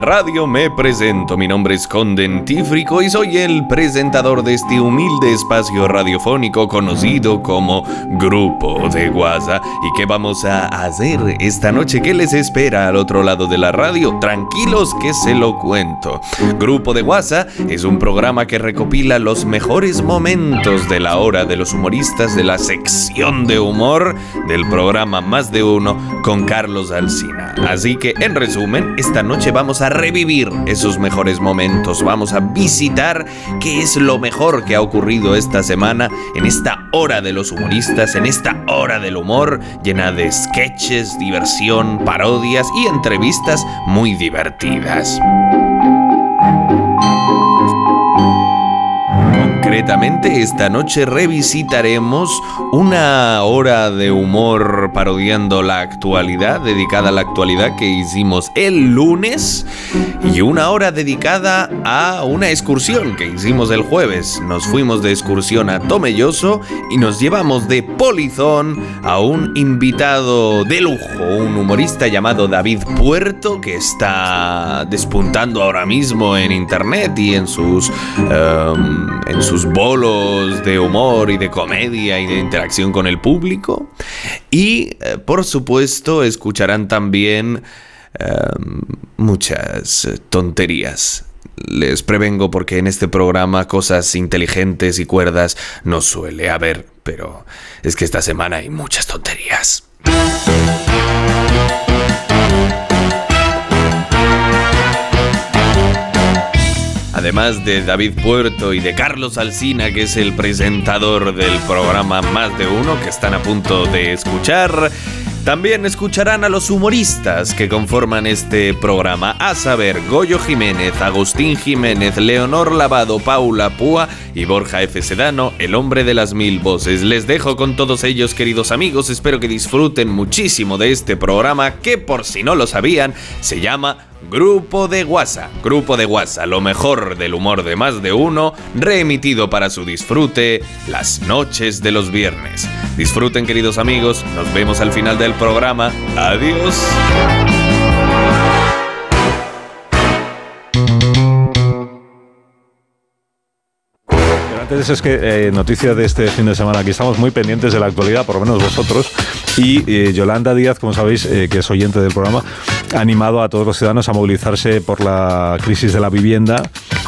Radio me presento, mi nombre es Condentífrico y soy el presentador de este humilde espacio radiofónico conocido como Grupo de Guasa. ¿Y qué vamos a hacer esta noche? ¿Qué les espera al otro lado de la radio? Tranquilos que se lo cuento. Grupo de Guasa es un programa que recopila los mejores momentos de la hora de los humoristas de la sección de humor del programa Más de Uno con Carlos Alsina. Así que, en resumen, esta noche vamos a revivir esos mejores momentos. Vamos a visitar qué es lo mejor que ha ocurrido esta semana en esta hora de los humoristas, en esta hora del humor llena de sketches, diversión, parodias y entrevistas muy divertidas. Concretamente, esta noche revisitaremos una hora de humor parodiando la actualidad, dedicada a la actualidad, que hicimos el lunes, y una hora dedicada a una excursión que hicimos el jueves. Nos fuimos de excursión a Tomelloso y nos llevamos de polizón a un invitado de lujo, un humorista llamado David Puerto, que está despuntando ahora mismo en internet y en sus bolos de humor y de comedia y de interacción con el público. Y por supuesto escucharán también muchas tonterías. Les prevengo porque en este programa cosas inteligentes y cuerdas no suele haber, pero es que esta semana hay muchas tonterías. Además de David Puerto y de Carlos Alsina, que es el presentador del programa Más de Uno, que están a punto de escuchar, también escucharán a los humoristas que conforman este programa, a saber, Goyo Jiménez, Agustín Jiménez, Leonor Lavado, Paula Púa y Borja F. Sedano, el hombre de las 1000 voces. Les dejo con todos ellos, queridos amigos. Espero que disfruten muchísimo de este programa que, por si no lo sabían, se llama Grupo de Guasa. Grupo de Guasa, lo mejor del humor de Más de Uno, reemitido para su disfrute las noches de los viernes. Disfruten, queridos amigos, nos vemos al final del programa. Adiós. Antes es que noticia de este fin de semana, aquí estamos muy pendientes de la actualidad, por lo menos vosotros, y Yolanda Díaz, como sabéis, que es oyente del programa, ha animado a todos los ciudadanos a movilizarse por la crisis de la vivienda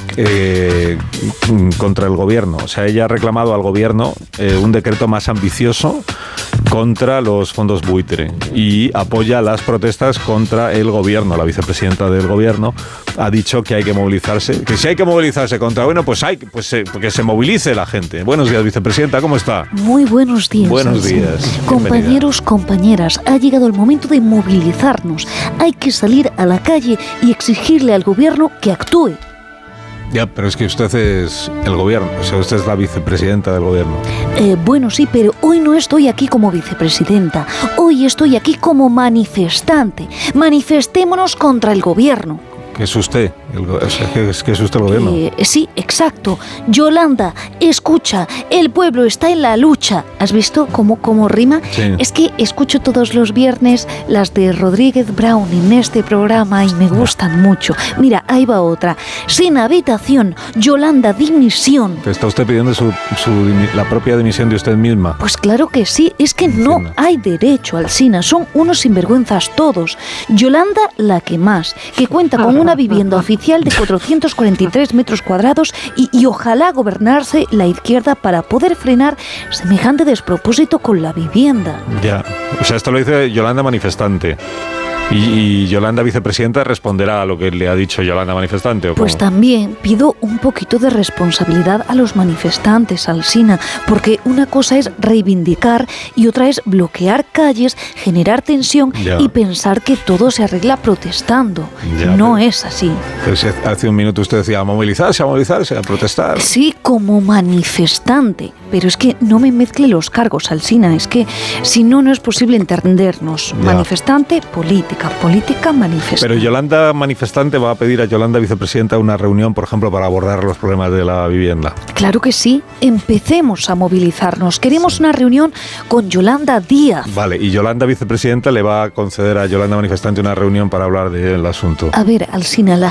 contra el gobierno. O sea, ella ha reclamado al gobierno un decreto más ambicioso contra los fondos buitre y apoya las protestas contra el gobierno. La vicepresidenta del gobierno ha dicho que hay que movilizarse, que si hay que movilizarse contra, bueno, pues que se movilice la gente. Buenos días, vicepresidenta, ¿cómo está? Muy buenos días. Buenos días. Compañeros, compañeras, ha llegado el momento de movilizarnos. Hay que salir a la calle y exigirle al gobierno que actúe. Ya, pero es que usted es el gobierno, o sea, usted es la vicepresidenta del gobierno. Bueno, sí, pero hoy no estoy aquí como vicepresidenta. Hoy estoy aquí como manifestante. Manifestémonos contra el gobierno. ¿Qué es usted? ¿Qué es usted el gobierno? Sí, exacto. Yolanda, escucha, el pueblo está en la lucha. ¿Has visto cómo rima? Sí. Es que escucho todos los viernes las de Rodríguez Brown en este programa y me gustan mucho. Mira, ahí va otra. Sin habitación, Yolanda, dimisión. ¿Está usted pidiendo la propia dimisión de usted misma? Pues claro que sí, es que no hay derecho, Alsina, son unos sinvergüenzas todos. Yolanda, la que más, que cuenta con una vivienda oficial de 443 metros cuadrados y ojalá gobernarse la izquierda para poder frenar semejante despropósito con la vivienda. Ya, o sea, esto lo dice Yolanda manifestante. ¿Y Yolanda vicepresidenta responderá a lo que le ha dicho Yolanda manifestante? ¿O pues cómo? También pido un poquito de responsabilidad a los manifestantes, Alsina, porque una cosa es reivindicar y otra es bloquear calles, generar tensión y pensar que todo se arregla protestando. No es así. Pero si hace un minuto usted decía a movilizarse, a protestar. Sí, como manifestante, pero es que no me mezcle los cargos, Alsina, es que si no, no es posible entendernos. Manifestante, política, manifestante. Pero Yolanda manifestante va a pedir a Yolanda vicepresidenta una reunión, por ejemplo, para abordar los problemas de la vivienda. Claro que sí, empecemos a movilizarnos. Queremos una reunión con Yolanda Díaz. Vale, y Yolanda vicepresidenta le va a conceder a Yolanda manifestante una reunión para hablar del asunto. A ver, Alsina, la